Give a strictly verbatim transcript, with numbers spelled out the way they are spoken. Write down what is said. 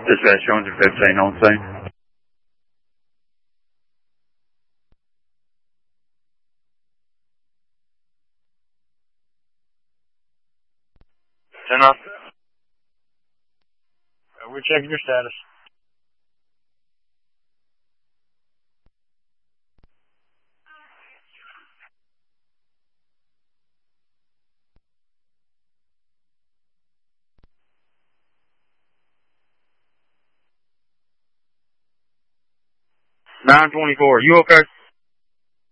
Dispatch two hundred fifteen on scene. ten off. Uh, we're checking your status. nine twenty-four, you okay?